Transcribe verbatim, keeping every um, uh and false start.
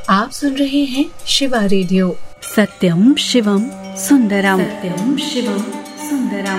आप सुन रहे हैं शिवा रेडियो। सत्यम शिवम सुंदरम। सत्यम शिवम सुंदरम।